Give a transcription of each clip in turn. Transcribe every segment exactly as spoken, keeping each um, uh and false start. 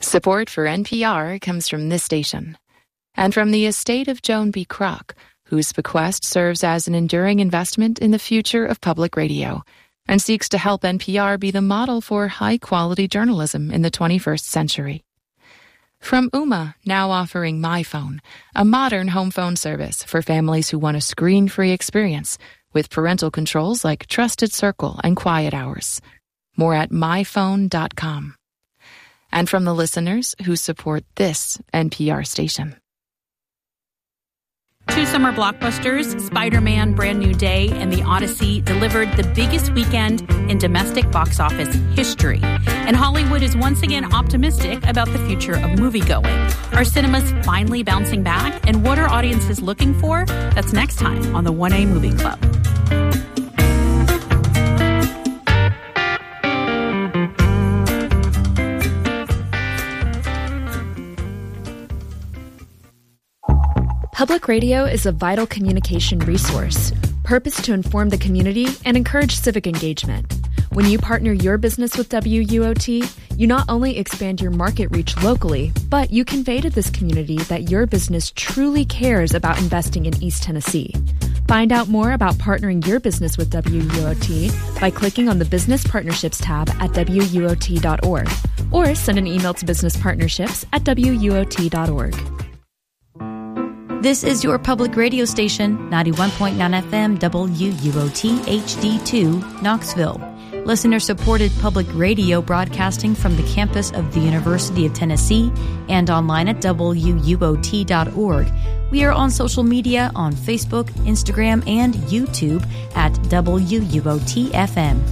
Support for N P R comes from this station and from the estate of Joan B. Kroc, whose bequest serves as an enduring investment in the future of public radio and seeks to help N P R be the model for high-quality journalism in the twenty-first century. From Ooma, now offering MyPhone, a modern home phone service for families who want a screen-free experience with parental controls like Trusted Circle and Quiet Hours. More at my phone dot com. And from the listeners who support this N P R station. Two summer blockbusters, Spider-Man Brand New Day and The Odyssey, delivered the biggest weekend in domestic box office history. And Hollywood is once again optimistic about the future of moviegoing. Are cinemas finally bouncing back? And what are audiences looking for? That's next time on the one A Movie Club. Public radio is a vital communication resource, purposed to inform the community and encourage civic engagement. When you partner your business with W U O T, you not only expand your market reach locally, but you convey to this community that your business truly cares about investing in East Tennessee. Find out more about partnering your business with W U O T by clicking on the Business Partnerships tab at W U O T dot org or send an email to businesspartnerships at W U O T dot org. This is your public radio station, ninety-one point nine F M W U O T H D two, Knoxville. Listener-supported public radio broadcasting from the campus of the University of Tennessee and online at W U O T dot org. We are on social media on Facebook, Instagram, and YouTube at W U O T F M.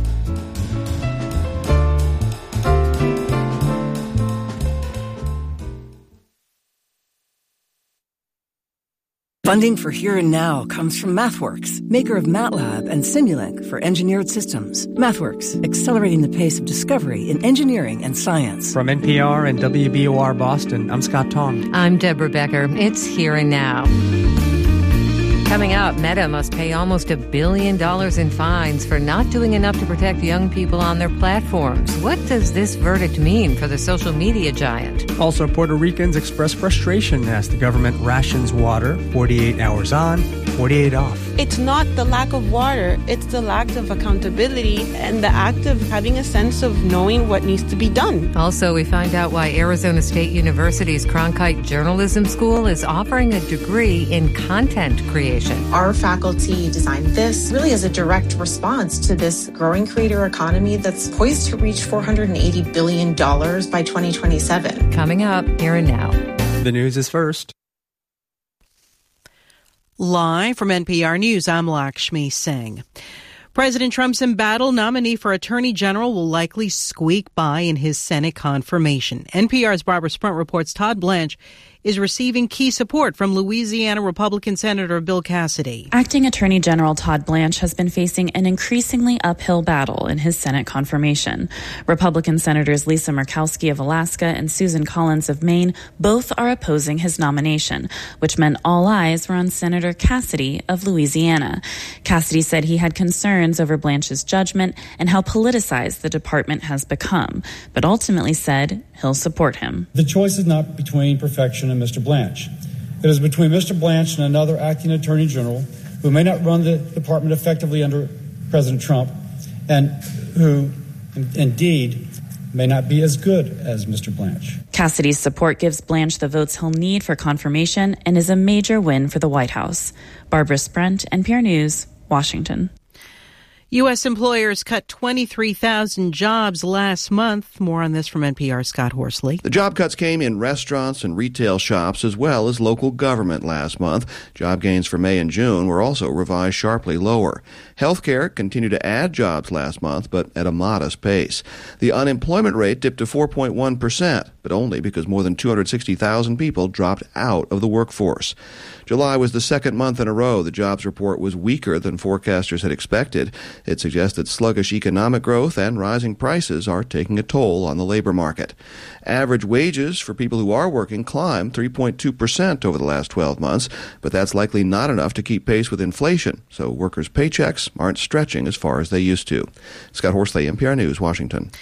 Funding for Here and Now comes from MathWorks, maker of MATLAB and Simulink for engineered systems. MathWorks, accelerating the pace of discovery in engineering and science. From N P R and W B O R Boston, I'm Scott Tong. I'm Deborah Becker. It's Here and Now. Coming up, Meta must pay almost a billion dollars in fines for not doing enough to protect young people on their platforms. What does this verdict mean for the social media giant? Also, Puerto Ricans express frustration as the government rations water forty-eight hours on, forty-eight off. It's not the lack of water, it's the lack of accountability and the act of having a sense of knowing what needs to be done. Also, we find out why Arizona State University's Cronkite Journalism School is offering a degree in content creation. Our faculty designed this really as a direct response to this growing creator economy that's poised to reach four hundred eighty billion dollars by twenty twenty-seven. Coming up, Here and Now. The news is first. Live from N P R News, I'm Lakshmi Singh. President Trump's embattled nominee for Attorney General will likely squeak by in his Senate confirmation. N P R's Barbara Sprunt reports Todd Blanche is receiving key support from Louisiana Republican Senator Bill Cassidy. Acting Attorney General Todd Blanche has been facing an increasingly uphill battle in his Senate confirmation. Republican Senators Lisa Murkowski of Alaska and Susan Collins of Maine both are opposing his nomination, which meant all eyes were on Senator Cassidy of Louisiana. Cassidy said he had concerns over Blanche's judgment and how politicized the department has become, but ultimately said he'll support him. The choice is not between perfection and Mister Blanche. It is between Mister Blanche and another acting attorney general who may not run the department effectively under President Trump and who, indeed, may not be as good as Mister Blanche. Cassidy's support gives Blanche the votes he'll need for confirmation and is a major win for the White House. Barbara Sprunt, N P R News, Washington. U S employers cut twenty-three thousand jobs last month. More on this from N P R's Scott Horsley. The job cuts came in restaurants and retail shops as well as local government last month. Job gains for May and June were also revised sharply lower. Healthcare continued to add jobs last month, but at a modest pace. The unemployment rate dipped to four point one percent, but only because more than two hundred sixty thousand people dropped out of the workforce. July was the second month in a row the jobs report was weaker than forecasters had expected. It suggests that sluggish economic growth and rising prices are taking a toll on the labor market. Average wages for people who are working climbed three point two percent over the last twelve months, but that's likely not enough to keep pace with inflation, so workers' paychecks aren't stretching as far as they used to. Scott Horsley, N P R News, Washington.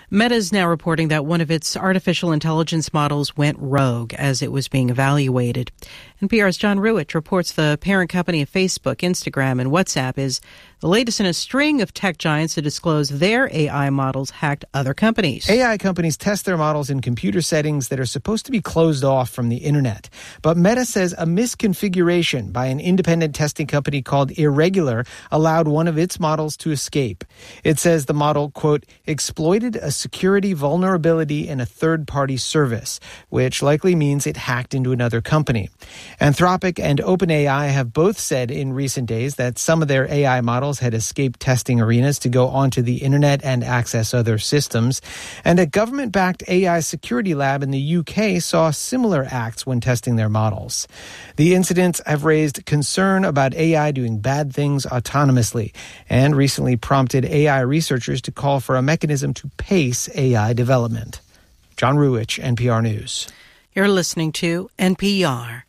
Meta is now reporting that one of its artificial intelligence models went rogue as it was being evaluated. N P R's John Ruwitch reports the parent company of Facebook, Instagram, and WhatsApp is the latest in a string of tech giants to disclose their A I models hacked other companies. A I companies test their models in computer settings that are supposed to be closed off from the internet. But Meta says a misconfiguration by an independent testing company called Irregular allowed one of its models to escape. It says the model, quote, exploited a security vulnerability in a third-party service, which likely means it hacked into another company. Anthropic and OpenAI have both said in recent days that some of their A I models had escaped testing arenas to go onto the internet and access other systems. And a government-backed A I security lab in the U K saw similar acts when testing their models. The incidents have raised concern about A I doing bad things autonomously and recently prompted A I researchers to call for a mechanism to pace A I development. John Ruwitch, N P R News. You're listening to N P R.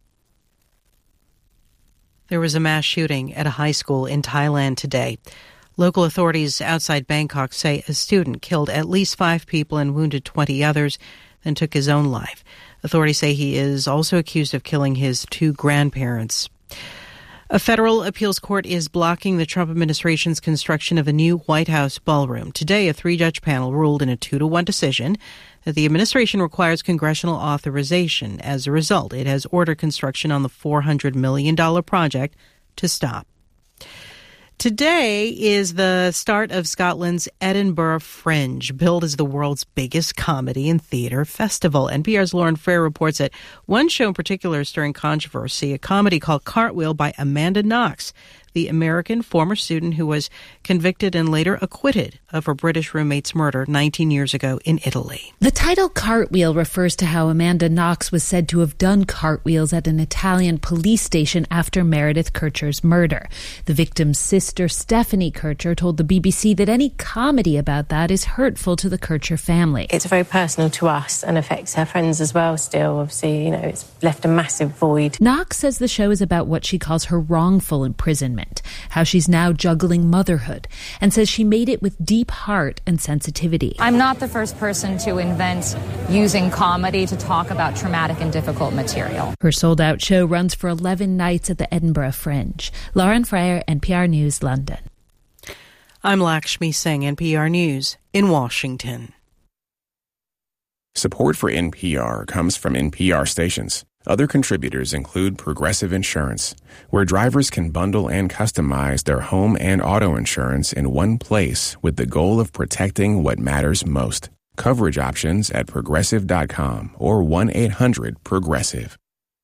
There was a mass shooting at a high school in Thailand today. Local authorities outside Bangkok say a student killed at least five people and wounded twenty others, then took his own life. Authorities say he is also accused of killing his two grandparents. A federal appeals court is blocking the Trump administration's construction of a new White House ballroom. Today, a three-judge panel ruled in a two to one decision that the administration requires congressional authorization. As a result, it has ordered construction on the four hundred million dollars project to stop. Today is the start of Scotland's Edinburgh Fringe, billed as the world's biggest comedy and theatre festival. N P R's Lauren Frere reports that one show in particular is stirring controversy, a comedy called Cartwheel by Amanda Knox, the American former student who was convicted and later acquitted of her British roommate's murder nineteen years ago in Italy. The title Cartwheel refers to how Amanda Knox was said to have done cartwheels at an Italian police station after Meredith Kercher's murder. The victim's sister, Stephanie Kercher, told the B B C that any comedy about that is hurtful to the Kercher family. It's very personal to us and affects her friends as well still. Obviously, you know, it's left a massive void. Knox says the show is about what she calls her wrongful imprisonment, how she's now juggling motherhood, and says she made it with deep heart and sensitivity. I'm not the first person to invent using comedy to talk about traumatic and difficult material. Her sold-out show runs for eleven nights at the Edinburgh Fringe. Lauren Frere, N P R News, London. I'm Lakshmi Singh, N P R News in Washington. Support for N P R comes from N P R stations. Other contributors include Progressive Insurance, where drivers can bundle and customize their home and auto insurance in one place with the goal of protecting what matters most. Coverage options at progressive dot com or one eight hundred progressive.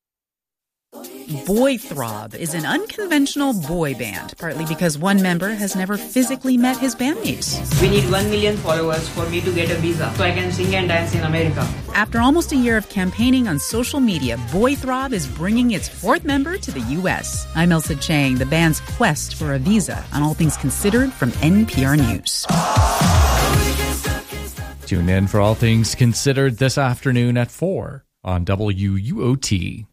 Boy Throb is an unconventional boy band, partly because one member has never physically met his bandmates. We need one million followers for me to get a visa so I can sing and dance in America. After almost a year of campaigning on social media, Boy Throb is bringing its fourth member to the U S. I'm Elsa Chang, the band's quest for a visa on All Things Considered from N P R News. Tune in for All Things Considered this afternoon at four on W U O T.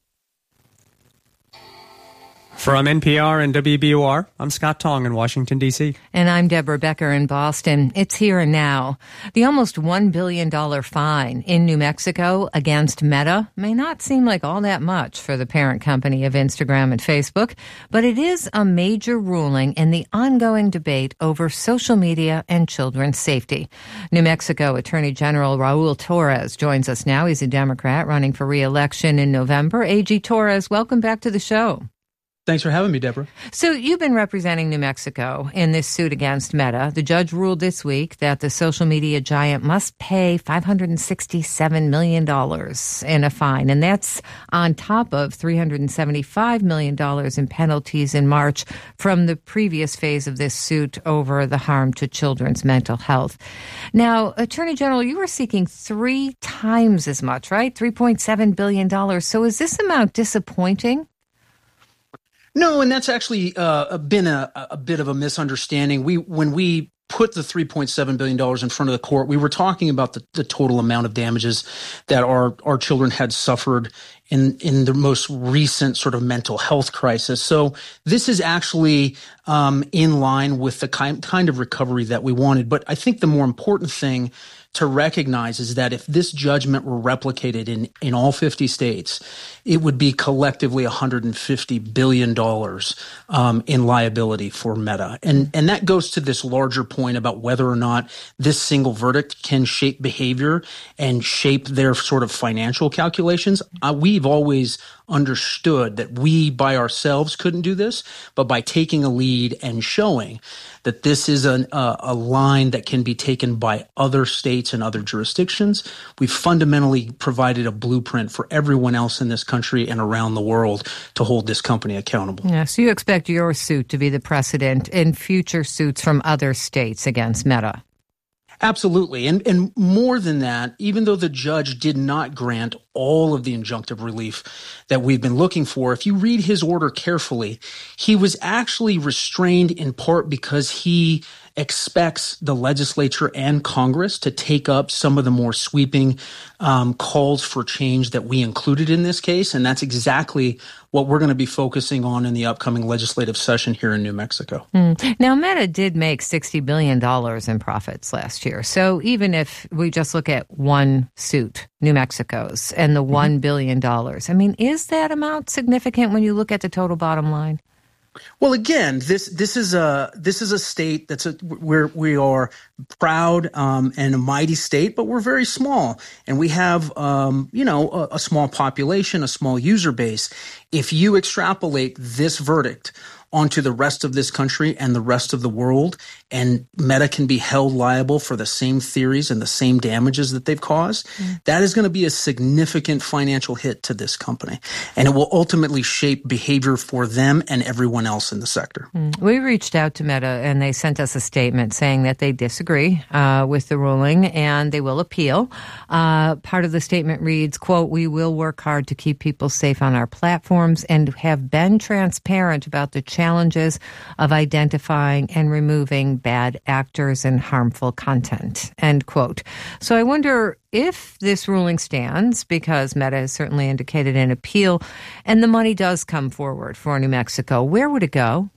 From N P R and W B O R, I'm Scott Tong in Washington, D C. And I'm Deborah Becker in Boston. It's here and now. The almost one billion dollars fine in New Mexico against Meta may not seem like all that much for the parent company of Instagram and Facebook, but it is a major ruling in the ongoing debate over social media and children's safety. New Mexico Attorney General Raul Torres joins us now. He's a Democrat running for re-election in November. A G Torres, welcome back to the show. Thanks for having me, Deborah. So you've been representing New Mexico in this suit against Meta. The judge ruled this week that the social media giant must pay five hundred sixty-seven million dollars in a fine, and that's on top of three hundred seventy-five million dollars in penalties in March from the previous phase of this suit over the harm to children's mental health. Now, Attorney General, you are seeking three times as much, right? three point seven billion dollars. So is this amount disappointing? No, and that's actually uh, been a, a bit of a misunderstanding. We when we put the three point seven billion dollars in front of the court, we were talking about the, the total amount of damages that our, our children had suffered in, in the most recent sort of mental health crisis. So this is actually um, in line with the kind, kind of recovery that we wanted. But I think the more important thing to recognize is that if this judgment were replicated in, in all fifty states, it would be collectively one hundred fifty billion dollars um, in liability for Meta. And, and that goes to this larger point about whether or not this single verdict can shape behavior and shape their sort of financial calculations. Uh, we've always understood that we by ourselves couldn't do this, but by taking a lead and showing that this is an, uh, a line that can be taken by other states and other jurisdictions, we've fundamentally provided a blueprint for everyone else in this country and around the world to hold this company accountable. Yeah, so you expect your suit to be the precedent in future suits from other states against Meta? Absolutely. And and more than that, even though the judge did not grant all of the injunctive relief that we've been looking for, if you read his order carefully, he was actually restrained in part because he expects the legislature and Congress to take up some of the more sweeping um, calls for change that we included in this case. And that's exactly what we're going to be focusing on in the upcoming legislative session here in New Mexico. Mm. Now, Meta did make sixty billion dollars in profits last year. So even if we just look at one suit, New Mexico's, and the one billion dollars, I mean, is that amount significant when you look at the total bottom line? Well, again, this this is a this is a state that's a, where we are proud um, and a mighty state, but we're very small, and we have um, you know a, a small population, a small user base. If you extrapolate this verdict onto the rest of this country and the rest of the world, and Meta can be held liable for the same theories and the same damages that they've caused, mm. that is going to be a significant financial hit to this company. And it will ultimately shape behavior for them and everyone else in the sector. Mm. We reached out to Meta, and they sent us a statement saying that they disagree uh, with the ruling and they will appeal. Uh, part of the statement reads, quote, "We will work hard to keep people safe on our platforms and have been transparent about the challenges of identifying and removing bad actors and harmful content," end quote. So I wonder if this ruling stands, because Meta has certainly indicated an appeal, and the money does come forward for New Mexico, where would it go?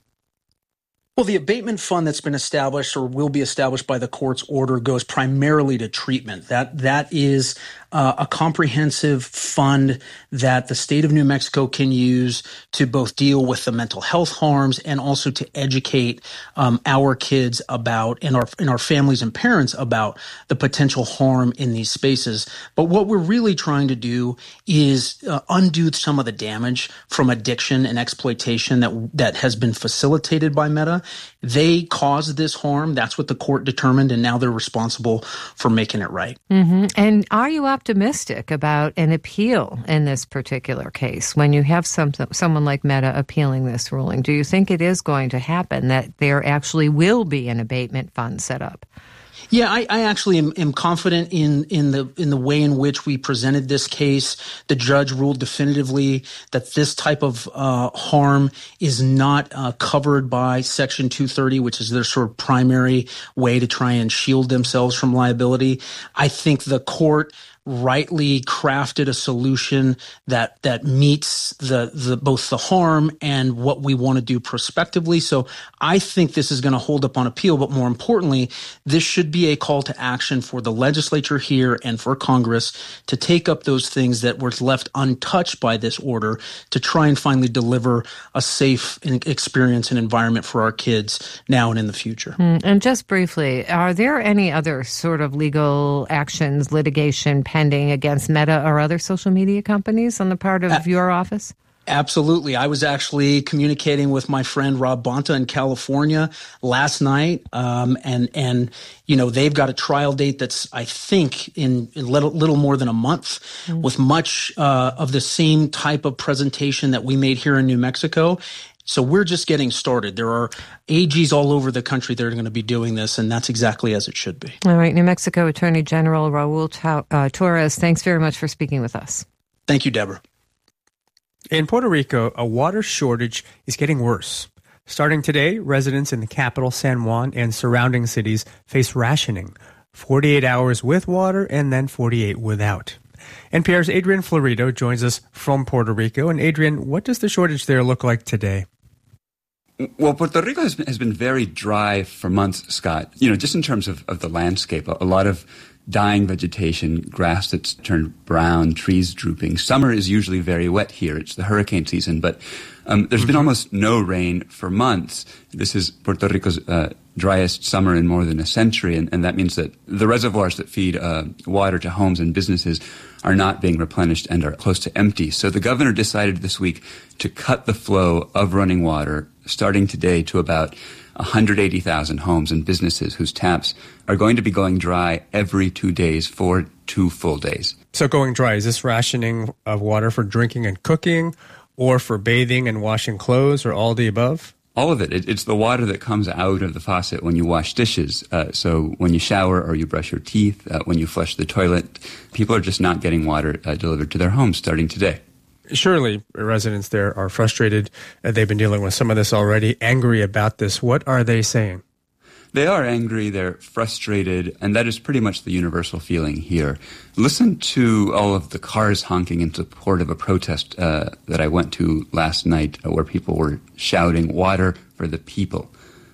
Well, the abatement fund that's been established or will be established by the court's order goes primarily to treatment. That that is uh, a comprehensive fund that the state of New Mexico can use to both deal with the mental health harms and also to educate um, our kids about and our and our families and parents about the potential harm in these spaces. But what we're really trying to do is uh, undo some of the damage from addiction and exploitation that that has been facilitated by Meta. They caused this harm. That's what the court determined, and now they're responsible for making it right. Mm-hmm. And are you optimistic about an appeal in this particular case when you have some, someone like Meta appealing this ruling? Do you think it is going to happen, that there actually will be an abatement fund set up? Yeah, I, I actually am, am confident in, in the in the way in which we presented this case. The judge ruled definitively that this type of uh, harm is not uh, covered by Section two thirty, which is their sort of primary way to try and shield themselves from liability. I think the court rightly crafted a solution that that meets the the both the harm and what we want to do prospectively. So I think this is going to hold up on appeal, but more importantly, this should be a call to action for the legislature here and for Congress to take up those things that were left untouched by this order to try and finally deliver a safe experience and environment for our kids now and in the future. Mm, and just briefly, are there any other sort of legal actions, litigation pending against Meta or other social media companies on the part of uh, your office? Absolutely. I was actually communicating with my friend Rob Bonta in California last night, um, and and you know they've got a trial date that's I think in, in little, little more than a month, mm-hmm. with much uh, of the same type of presentation that we made here in New Mexico. So we're just getting started. There are A Gs all over the country that are going to be doing this, and that's exactly as it should be. All right. New Mexico Attorney General Raul Ta- uh, Torres, thanks very much for speaking with us. Thank you, Deborah. In Puerto Rico, a water shortage is getting worse. Starting today, residents in the capital, San Juan, and surrounding cities face rationing, forty-eight hours with water and then forty-eight without. N P R's Adrian Florido joins us from Puerto Rico. And Adrian, what does the shortage there look like today? Well, Puerto Rico has been, has been very dry for months, Scott. You know, just in terms of, of the landscape, a, a lot of dying vegetation, grass that's turned brown, trees drooping. Summer is usually very wet here. It's the hurricane season, but um, there's mm-hmm. been almost no rain for months. This is Puerto Rico's uh, driest summer in more than a century, and, and that means that the reservoirs that feed uh, water to homes and businesses are not being replenished and are close to empty. So the governor decided this week to cut the flow of running water starting today to about one hundred eighty thousand homes and businesses whose taps are going to be going dry every two days for two full days. So going dry, is this rationing of water for drinking and cooking, or for bathing and washing clothes, or all the above? All of it. it. It's the water that comes out of the faucet when you wash dishes. Uh, so when you shower or you brush your teeth, uh, when you flush the toilet, people are just not getting water uh, delivered to their homes starting today. Surely residents there are frustrated. Uh, they've been dealing with some of this already, angry about this. What are they saying? They are angry, they're frustrated, and that is pretty much the universal feeling here. Listen to all of the cars honking in support of a protest uh, that I went to last night uh, where people were shouting, "Water for the people."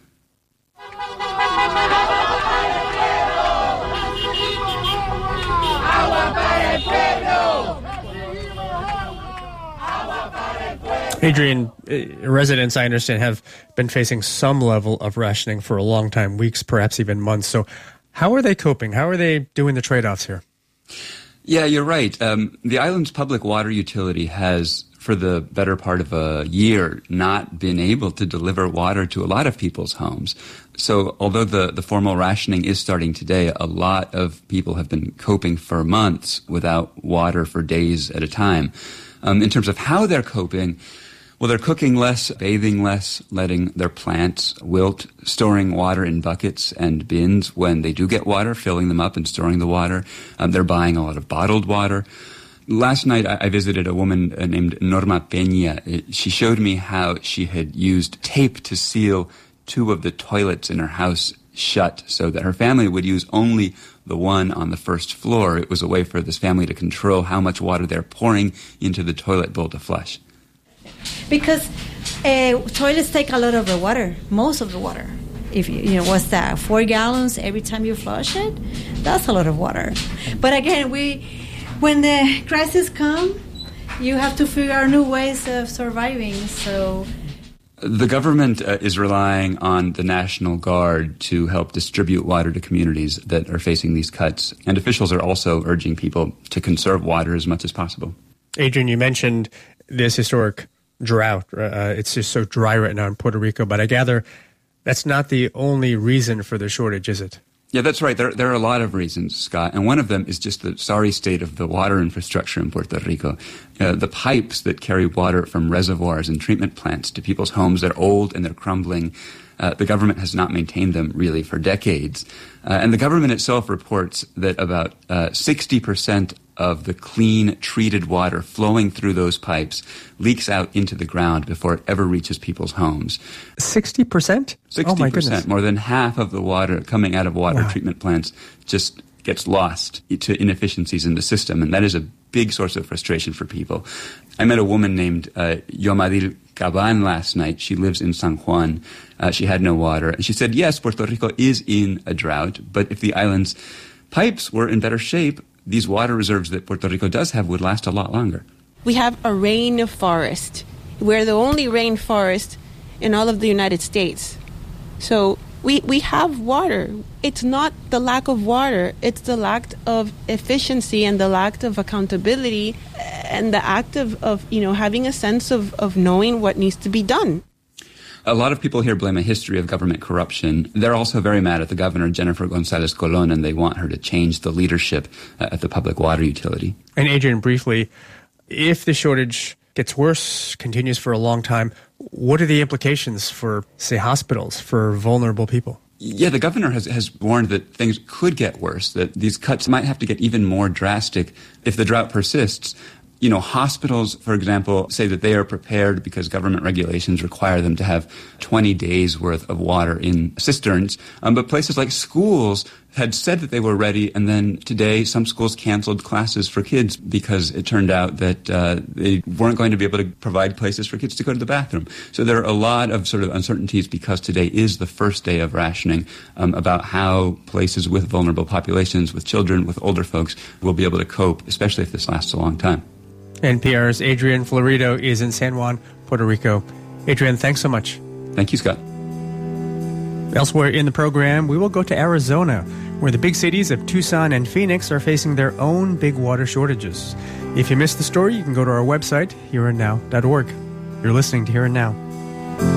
Adrian, residents, I understand, have been facing some level of rationing for a long time, weeks, perhaps even months. So how are they coping? How are they doing the trade-offs here? Yeah, you're right. Um, the island's public water utility has, for the better part of a year, not been able to deliver water to a lot of people's homes. So although the, the formal rationing is starting today, a lot of people have been coping for months without water for days at a time. Um, in terms of how they're coping, well, they're cooking less, bathing less, letting their plants wilt, storing water in buckets and bins when they do get water, filling them up and storing the water. Um, they're buying a lot of bottled water. Last night, I, I visited a woman uh, named Norma Peña. It, she showed me how she had used tape to seal two of the toilets in her house shut so that her family would use only the one on the first floor. It was a way for this family to control how much water they're pouring into the toilet bowl to flush. Because uh, toilets take a lot of the water, most of the water. If you, you know, what's that? Four gallons every time you flush it? That's a lot of water. But again, we, when the crisis come, you have to figure out new ways of surviving. So the government uh, is relying on the National Guard to help distribute water to communities that are facing these cuts. And officials are also urging people to conserve water as much as possible. Adrian, you mentioned this historic drought. Uh, it's just so dry right now in Puerto Rico, but I gather that's not the only reason for the shortage, is it? Yeah, that's right. There, there are a lot of reasons, Scott, and one of them is just the sorry state of the water infrastructure in Puerto Rico. Uh, the pipes that carry water from reservoirs and treatment plants to people's homes, they're old and they're crumbling. Uh, the government has not maintained them really for decades. Uh, and the government itself reports that about uh, sixty percent of the clean, treated water flowing through those pipes leaks out into the ground before it ever reaches people's homes. sixty percent? sixty percent. Oh my goodness. More than half of the water coming out of water Wow. treatment plants just gets lost to inefficiencies in the system, and that is a big source of frustration for people. I met a woman named uh, Yomadil Caban last night. She lives in San Juan. Uh, she had no water, and she said, yes, Puerto Rico is in a drought, but if the island's pipes were in better shape, these water reserves that Puerto Rico does have would last a lot longer. We have a rainforest. We're the only rainforest in all of the United States. So we, we have water. It's not the lack of water. It's the lack of efficiency and the lack of accountability and the act of, of you know, having a sense of, of knowing what needs to be done. A lot of people here blame a history of government corruption. They're also very mad at the governor, Jennifer Gonzalez Colon, and they want her to change the leadership uh, at the public water utility. And Adrian, briefly, if the shortage gets worse, continues for a long time, what are the implications for, say, hospitals, for vulnerable people? Yeah, the governor has, has warned that things could get worse, that these cuts might have to get even more drastic if the drought persists. You know, hospitals, for example, say that they are prepared because government regulations require them to have twenty days worth of water in cisterns. Um, but places like schools had said that they were ready, and then today some schools canceled classes for kids because it turned out that uh, they weren't going to be able to provide places for kids to go to the bathroom. So there are a lot of sort of uncertainties because today is the first day of rationing um, about how places with vulnerable populations, with children, with older folks, will be able to cope, especially if this lasts a long time. N P R's Adrian Florido is in San Juan, Puerto Rico. Adrian, thanks so much. Thank you, Scott. Elsewhere in the program, we will go to Arizona, where the big cities of Tucson and Phoenix are facing their own big water shortages. If you missed the story, you can go to our website, here and now dot org. You're listening to Here and Now.